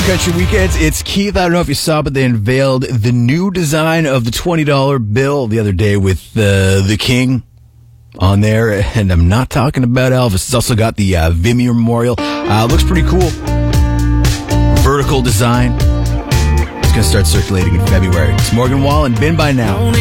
Country Weekends. It's Keith. I don't know if you saw, but they unveiled the new design of the $20 bill the other day with the King on there. And I'm not talking about Elvis. It's also got the Vimy Memorial. Looks pretty cool. Vertical design. It's going to start circulating in February. It's Morgan Wallen. Been by now.